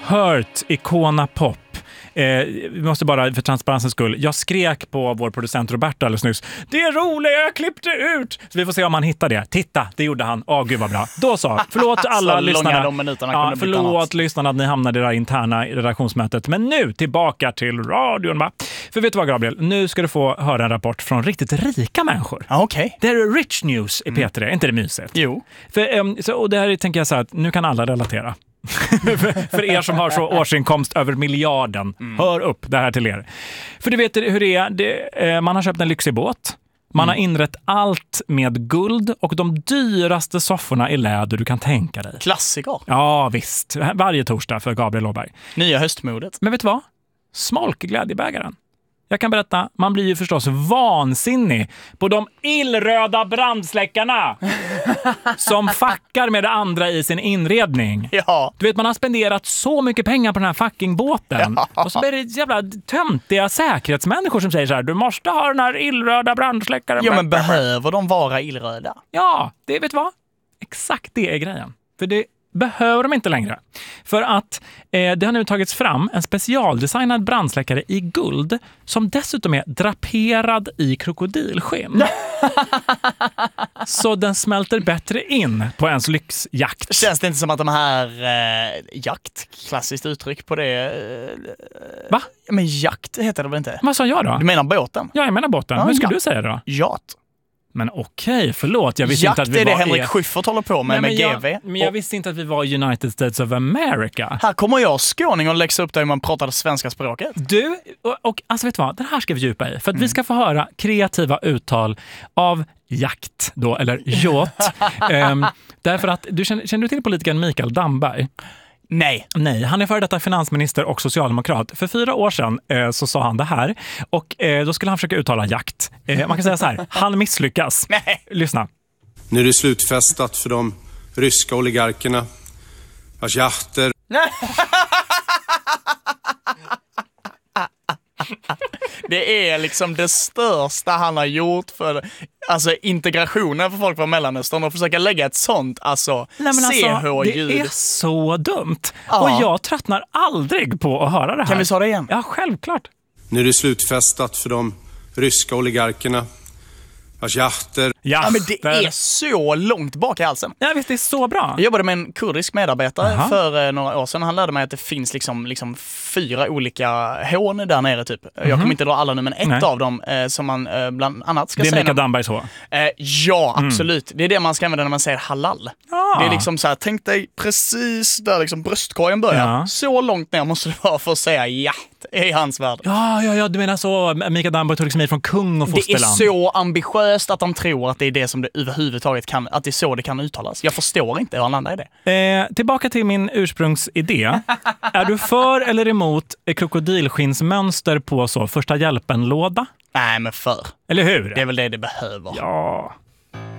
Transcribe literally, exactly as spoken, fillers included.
Hurt, Icona Pop. Eh, vi måste bara för transparensens skull. Jag skrek på vår producent Roberto alldeles nyss. Det är roligt, jag klippte ut. Så vi får se om han hittar det. Titta, det gjorde han. Åh, gud vad bra. Då så. Förlåt alla lyssnarna. Ja, förlåt lyssnarna att ni hamnade i det där interna redaktionsmötet. Men nu tillbaka till radion, va? För vet du vad, Gabriel? Nu ska du få höra en rapport från riktigt rika människor. Okej. Okay. Det är rich news i P tre. Mm. Inte det mysigt? Jo. För, um, så, och det här tänker jag så här att nu kan alla relatera. för, för er som har så årsinkomst över miljarden, mm. hör upp det här till er. För du vet hur det är, det, eh, man har köpt en lyxig båt, man mm. har inrett allt med guld och de dyraste sofforna i läder du kan tänka dig. Klassiker. Ja visst, varje torsdag för Gabriel Åberg. Nya höstmodet. Men vet du vad? Smolk glädjebägaren. Jag kan berätta, man blir ju förstås vansinnig på de illröda brandsläckarna som fuckar med det andra i sin inredning. Ja. Du vet, man har spenderat så mycket pengar på den här fucking båten. Ja. Och så är det jävla töntiga säkerhetsmänniskor som säger så här: du måste ha den här illröda brandsläckaren. Ja, men behöver de vara illröda? Ja, det vet vad? Exakt det är grejen. För det behöver de inte längre. För att eh, det har nu tagits fram en specialdesignad brandsläckare i guld som dessutom är draperad i krokodilskinn. Så den smälter bättre in på ens lyxjakt. Känns det inte som att de här eh, jakt, klassiskt uttryck på det... Eh, Va? Men jakt heter det väl inte? Vad sa jag då? Du menar båten? Ja, jag menar båten. Ja, hur ska ja. du säga då? Yacht. Men okej, förlåt. Jag visste jakt inte att vi är det var Henrik i... Schyffert håller på med, Nej, med men G V. Jag, men jag och... visste inte att vi var i United States of America. Här kommer jag skåning och läxa upp där man pratar det svenska språket. Du, och, och alltså vet du vad? Den här ska vi djupa i. För att mm. vi ska få höra kreativa uttal av jakt då, eller yacht. um, därför att, du känner, känner du till politikern Mikael Damberg? Nej. Nej, han är före detta finansminister och socialdemokrat. För fyra år sedan eh, så sa han det här. Och eh, då skulle han försöka uttala jakt. Eh, man kan säga så här, han misslyckas. Nej. Lyssna. Nu är det slutfestat för de ryska oligarkerna. Vars jakter... Det är liksom det största han har gjort för alltså integrationen för folk från Mellanöstern och försöka lägga ett sånt alltså C H-ljud. Det är så dumt. Ja. Och jag tröttnar aldrig på att höra det här. Kan vi ta det igen? Ja, självklart. Nu är det slutfestat för de ryska oligarkerna. Vars jakter... Ja, men det är så långt bak i halsen. Ja, visst, det är så bra. Jag jobbade med en kurdisk medarbetare Aha. för eh, några år sedan. Han lärde mig att det finns liksom, liksom fyra olika hån där nere typ. Mm-hmm. Jag kommer inte dra alla nu, men ett Nej. av dem eh, som man eh, bland annat ska säga... Det är säga... Mikael Dambergs hå. Eh, ja, absolut. Mm. Det är det man ska använda när man säger halal. Ah. Det är liksom så här, tänk dig precis där liksom bröstkorgen börjar. Ja. Så långt ner måste det vara för att säga ja i hans värld. Ja, ja, ja, du menar så. Mikael Damberg tog liksom i från kung och fosterland. Det är så ambitiöst att de tror att det är det som det överhuvudtaget kan, att det är så det kan uttalas. Jag förstår inte hur han landar i det. Eh, tillbaka till min ursprungsidé. Är du för eller emot krokodilskinnsmönster på så första hjälpen-låda? Nej, men för. Eller hur? Det är väl det det behöver. Ja.